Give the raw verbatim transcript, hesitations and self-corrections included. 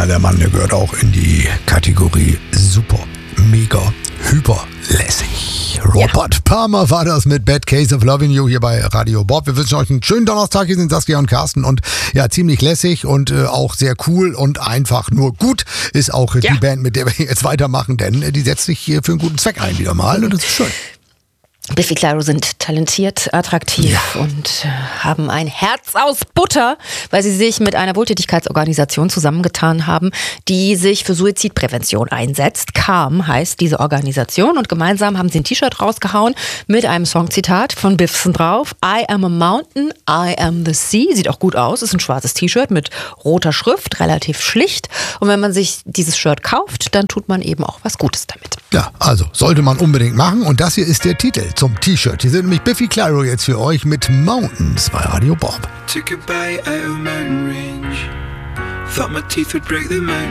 Ja, der Mann, der gehört auch in die Kategorie super, mega, hyper lässig. Robert ja. Palmer war das mit Bad Case of Loving You hier bei Radio Bob. Wir wünschen euch einen schönen Donnerstag. Hier sind Saskia und Carsten und ja, ziemlich lässig und äh, auch sehr cool und einfach nur gut ist auch ja. die Band, mit der wir jetzt weitermachen, denn äh, die setzt sich hier für einen guten Zweck ein wieder mal und das ist schön. Biffy Clyro sind talentiert, attraktiv ja. und äh, haben ein Herz aus Butter, weil sie sich mit einer Wohltätigkeitsorganisation zusammengetan haben, die sich für Suizidprävention einsetzt. Calm heißt diese Organisation und gemeinsam haben sie ein T-Shirt rausgehauen mit einem Songzitat von Biffsen drauf. I am a mountain, I am the sea. Sieht auch gut aus, ist ein schwarzes T-Shirt mit roter Schrift, relativ schlicht. Und wenn man sich dieses Shirt kauft, dann tut man eben auch was Gutes damit. Ja, also sollte man unbedingt machen und das hier ist der Titel zum T-Shirt. Hier sind nämlich Biffy Clyro jetzt für euch mit Mountains bei Radio Bob. Took a bite out of mountain range. Thought my teeth would break the mountain